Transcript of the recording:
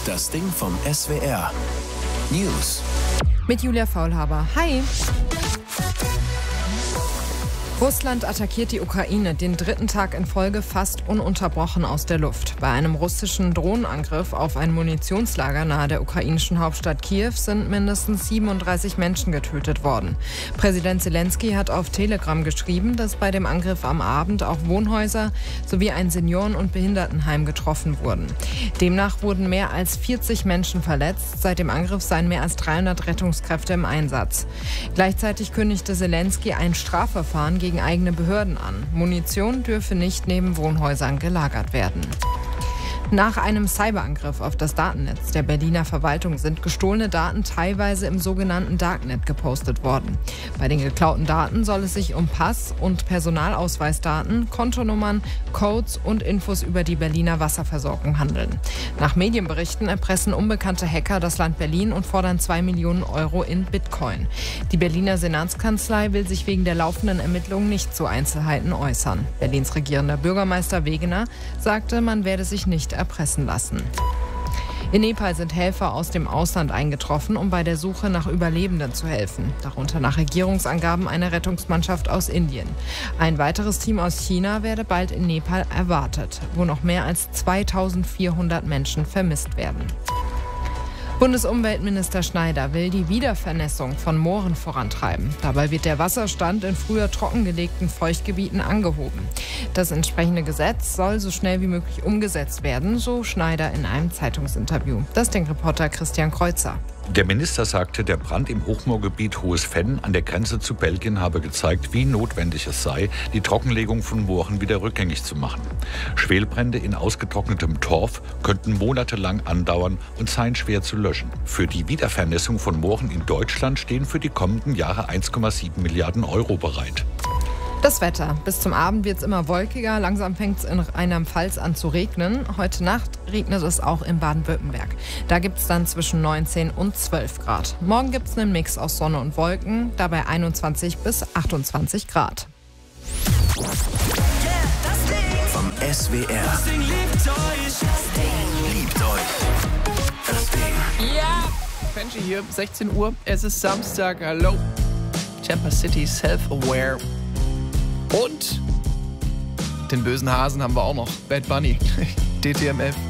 Das Ding vom SWR. News. Mit Julia Faulhaber. Hi! Russland attackiert die Ukraine den dritten Tag in Folge fast ununterbrochen aus der Luft. Bei einem russischen Drohnenangriff auf ein Munitionslager nahe der ukrainischen Hauptstadt Kiew sind mindestens 37 Menschen getötet worden. Präsident Zelensky hat auf Telegram geschrieben, dass bei dem Angriff am Abend auch Wohnhäuser sowie ein Senioren- und Behindertenheim getroffen wurden. Demnach wurden mehr als 40 Menschen verletzt. Seit dem Angriff seien mehr als 300 Rettungskräfte im Einsatz. Gleichzeitig kündigte Zelensky ein Strafverfahren gegen eigene Behörden an. Munition dürfe nicht neben Wohnhäusern gelagert werden. Nach einem Cyberangriff auf das Datennetz der Berliner Verwaltung sind gestohlene Daten teilweise im sogenannten Darknet gepostet worden. Bei den geklauten Daten soll es sich um Pass- und Personalausweisdaten, Kontonummern, Codes und Infos über die Berliner Wasserversorgung handeln. Nach Medienberichten erpressen unbekannte Hacker das Land Berlin und fordern 2 Millionen Euro in Bitcoin. Die Berliner Senatskanzlei will sich wegen der laufenden Ermittlungen nicht zu Einzelheiten äußern. Berlins regierender Bürgermeister Wegener sagte, man werde sich nicht erpressen lassen. In Nepal sind Helfer aus dem Ausland eingetroffen, um bei der Suche nach Überlebenden zu helfen. Darunter nach Regierungsangaben eine Rettungsmannschaft aus Indien. Ein weiteres Team aus China werde bald in Nepal erwartet, wo noch mehr als 2400 Menschen vermisst werden. Bundesumweltminister Schneider will die Wiedervernässung von Mooren vorantreiben. Dabei wird der Wasserstand in früher trockengelegten Feuchtgebieten angehoben. Das entsprechende Gesetz soll so schnell wie möglich umgesetzt werden, so Schneider in einem Zeitungsinterview. Das denkt Reporter Christian Kreuzer. Der Minister sagte, der Brand im Hochmoorgebiet Hohes Venn an der Grenze zu Belgien habe gezeigt, wie notwendig es sei, die Trockenlegung von Mooren wieder rückgängig zu machen. Schwelbrände in ausgetrocknetem Torf könnten monatelang andauern und seien schwer zu löschen. Für die Wiedervernässung von Mooren in Deutschland stehen für die kommenden Jahre 1,7 Milliarden Euro bereit. Das Wetter. Bis zum Abend wird es immer wolkiger. Langsam fängt es in Rheinland-Pfalz an zu regnen. Heute Nacht regnet es auch in Baden-Württemberg. Da gibt es dann zwischen 19 und 12 Grad. Morgen gibt es einen Mix aus Sonne und Wolken, dabei 21 bis 28 Grad. Vom SWR. Das Ding liebt euch. Das Ding liebt euch. Das Ding. Ja, Benji hier, 16 Uhr. Es ist Samstag. Hallo. Tampa City Self-Aware. Und den bösen Hasen haben wir auch noch. Bad Bunny. DTMF.